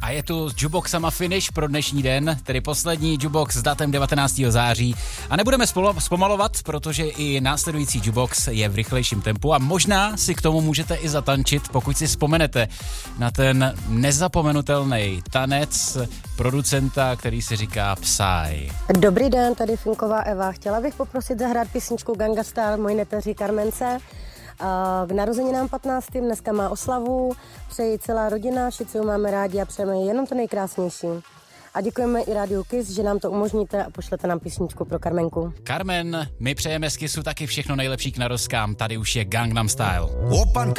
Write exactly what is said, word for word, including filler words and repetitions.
A je tu s jukeboxama finish pro dnešní den, tedy poslední jukebox s datem devatenáctého září. A nebudeme zpomalovat, protože i následující jukebox je v rychlejším tempu a možná si k tomu můžete i zatančit, pokud si vzpomenete na ten nezapomenutelný tanec producenta, který se říká Psy. Dobrý den, tady Finková Eva. Chtěla bych poprosit zahrát písničku Ganga Style mojí neteři Carmence. K narozeninám patnáctým dneska má oslavu, přeji celá rodina, všichni máme rádi a přejeme jenom to nejkrásnější. A děkujeme i Rádiu Kiss, že nám to umožníte a pošlete nám písničku pro Carmenku. Carmen, my přejeme z Kissu taky všechno nejlepší k narozkám, tady už je Gangnam Style. Open